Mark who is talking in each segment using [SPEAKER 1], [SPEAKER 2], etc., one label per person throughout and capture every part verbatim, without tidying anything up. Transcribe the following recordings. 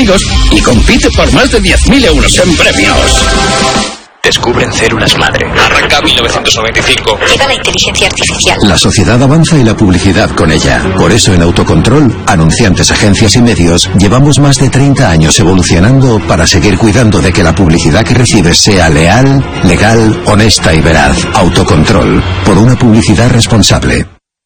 [SPEAKER 1] amigos y compite por más de diez mil euros en premios.
[SPEAKER 2] Descubren células madre.
[SPEAKER 3] Arranca mil novecientos noventa y cinco.
[SPEAKER 4] Llega la inteligencia artificial.
[SPEAKER 5] La sociedad avanza y la publicidad con ella. Por eso en Autocontrol, anunciantes, agencias y medios, llevamos más de treinta años evolucionando para seguir cuidando de que la publicidad que recibes sea leal, legal, honesta y veraz. Autocontrol, por una publicidad responsable.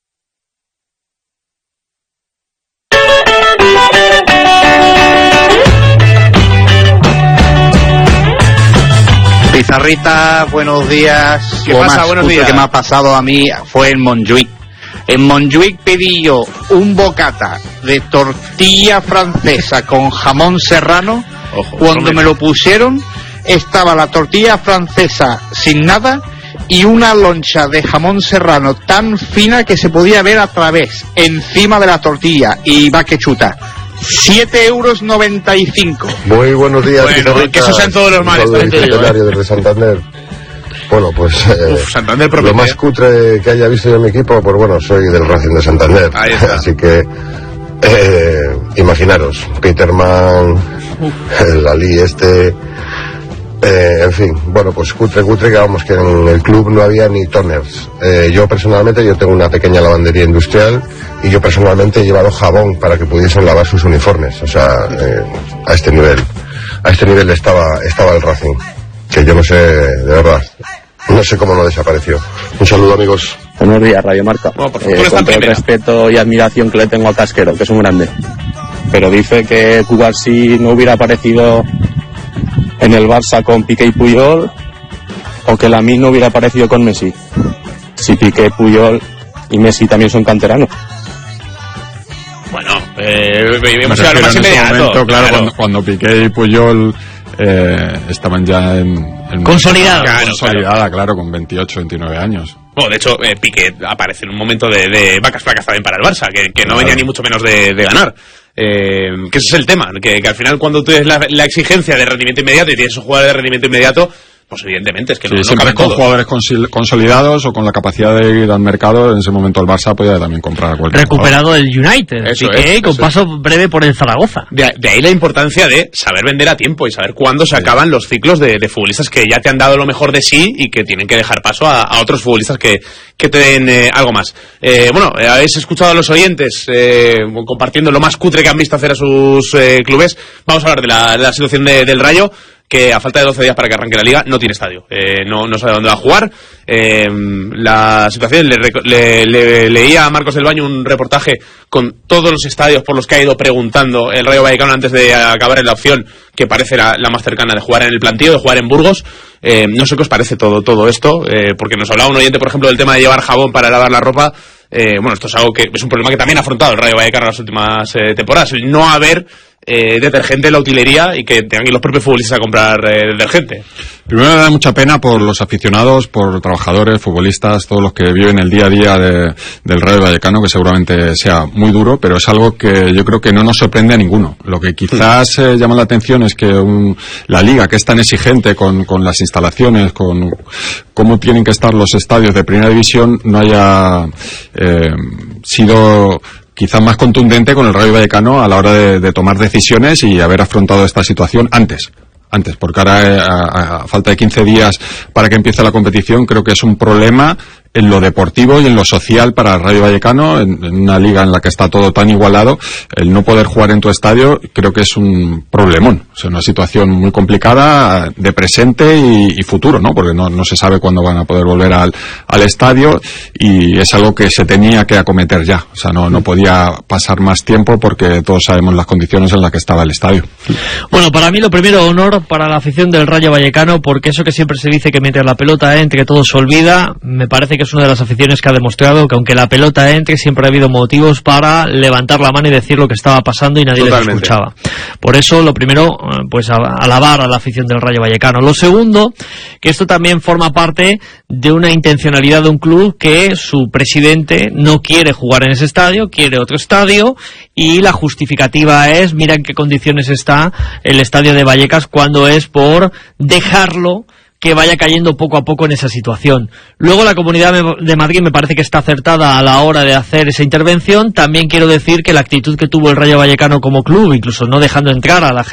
[SPEAKER 6] Pizarrita, buenos días.
[SPEAKER 3] ¿Qué pasa? Buenos días.
[SPEAKER 6] Lo que me ha pasado a mí fue en Montjuic. En Montjuic pedí yo un bocata de tortilla francesa con jamón serrano. Ojo, Cuando me lo pusieron, estaba la tortilla francesa sin nada y una loncha de jamón serrano tan fina que se podía ver a través, encima de la tortilla. Y va que chuta. siete euros noventa y cinco.
[SPEAKER 7] Muy buenos días.
[SPEAKER 3] Bueno, que eso sean todos los males.
[SPEAKER 7] El Bicentenario de Santander. Bueno, pues eh,
[SPEAKER 3] Uf, Santander
[SPEAKER 7] lo más cutre que haya visto yo en mi equipo, pues bueno, soy del Racing de Santander. Así que eh, imaginaros, Peterman, el Ali este, eh, en fin, bueno, pues cutre, cutre, que vamos, que en el club no había ni toners. Eh, yo personalmente, yo tengo una pequeña lavandería industrial y yo personalmente he llevado jabón para que pudiesen lavar sus uniformes. O sea, eh, a este nivel, a este nivel estaba, estaba el Racing, que yo no sé, de verdad, no sé cómo no desapareció. Un saludo, amigos.
[SPEAKER 8] Buenos días, Radio Marca.
[SPEAKER 3] Bueno, por
[SPEAKER 8] eh, con todo el respeto y admiración que le tengo a Casquero, que es un grande. Pero dice que Cubarsí no hubiera aparecido en el Barça con Piqué y Puyol, o que Lamine no hubiera aparecido con Messi. Si Piqué, Puyol y Messi también son canteranos.
[SPEAKER 3] Bueno, eh, vivimos
[SPEAKER 9] a lo más
[SPEAKER 3] en ese
[SPEAKER 9] inmediato. Momento, claro,
[SPEAKER 3] claro.
[SPEAKER 9] Cuando, cuando Piqué y Puyol eh, estaban ya en... en
[SPEAKER 3] Consolidada.
[SPEAKER 9] Claro, consolidada, claro. claro, con veintiocho, veintinueve años.
[SPEAKER 3] Bueno, de hecho, eh, Piqué aparece en un momento de, de vacas flacas también para el Barça, que, que no claro. venía ni mucho menos de, de ganar. Eh, que ese es el tema, que, que al final cuando tú tienes la, la exigencia de rendimiento inmediato y tienes un jugador de rendimiento inmediato, pues evidentemente es que
[SPEAKER 9] sí,
[SPEAKER 3] no, no
[SPEAKER 9] siempre
[SPEAKER 3] cabe
[SPEAKER 9] con
[SPEAKER 3] todo.
[SPEAKER 9] Jugadores consolidados o con la capacidad de ir al mercado, en ese momento el Barça podía también comprar a cualquier
[SPEAKER 10] recuperado
[SPEAKER 9] jugador.
[SPEAKER 10] El United,
[SPEAKER 3] eso
[SPEAKER 10] Piqué,
[SPEAKER 3] es,
[SPEAKER 10] con
[SPEAKER 3] eso
[SPEAKER 10] paso
[SPEAKER 3] es.
[SPEAKER 10] breve por el Zaragoza.
[SPEAKER 3] De, de ahí la importancia de saber vender a tiempo y saber cuándo se sí. acaban los ciclos de, de futbolistas que ya te han dado lo mejor de sí y que tienen que dejar paso a, a otros futbolistas que, que te den eh, algo más. Eh, bueno, eh, habéis escuchado a los oyentes eh, compartiendo lo más cutre que han visto hacer a sus eh, clubes. Vamos a hablar de la, de la situación de, del Rayo, que a falta de doce días para que arranque la Liga no tiene estadio, eh, no, no sabe dónde va a jugar. Eh, la situación, le, le, le leía a Marcos del Baño un reportaje con todos los estadios por los que ha ido preguntando el Rayo Vallecano antes de acabar en la opción que parece la, la más cercana de jugar en el plantío, de jugar en Burgos. Eh, no sé qué os parece todo, todo esto, eh, porque nos hablaba un oyente, por ejemplo, del tema de llevar jabón para lavar la ropa. Eh, bueno, esto es algo que es un problema que también ha afrontado el Rayo Vallecano en las últimas eh, temporadas, el no haber Eh, detergente en la utilería y que tengan que ir los propios futbolistas a comprar eh, detergente.
[SPEAKER 9] Primero me da mucha pena por los aficionados, por trabajadores, futbolistas, todos los que viven el día a día de, del Rayo Vallecano, que seguramente sea muy duro, pero es algo que yo creo que no nos sorprende a ninguno. Lo que quizás eh, llama la atención es que un, la Liga, que es tan exigente con, con las instalaciones, con cómo tienen que estar los estadios de Primera División, no haya eh, sido quizás más contundente con el Rayo Vallecano a la hora de, de tomar decisiones y haber afrontado esta situación antes. Antes, porque ahora a, a, a falta de quince días para que empiece la competición, creo que es un problema en lo deportivo y en lo social para el Rayo Vallecano, en, en una liga en la que está todo tan igualado, el no poder jugar en tu estadio creo que es un problemón, o sea, una situación muy complicada de presente y, y futuro, ¿no? Porque no, no se sabe cuándo van a poder volver al, al estadio y es algo que se tenía que acometer ya, o sea, no, no podía pasar más tiempo porque todos sabemos las condiciones en las que estaba el estadio.
[SPEAKER 10] Bueno, para mí lo primero, honor para la afición del Rayo Vallecano, porque eso que siempre se dice que mientras la pelota entre todo se olvida, me parece que es una de las aficiones que ha demostrado que aunque la pelota entre siempre ha habido motivos para levantar la mano y decir lo que estaba pasando y nadie les escuchaba. Por eso lo primero, pues alabar a la afición del Rayo Vallecano. Lo segundo, que esto también forma parte de una intencionalidad de un club que su presidente no quiere jugar en ese estadio, quiere otro estadio y la justificativa es mira en qué condiciones está el estadio de Vallecas cuando es por dejarlo que vaya cayendo poco a poco en esa situación. Luego la Comunidad de Madrid me parece que está acertada a la hora de hacer esa intervención. También quiero decir que la actitud que tuvo el Rayo Vallecano como club, incluso no dejando entrar a la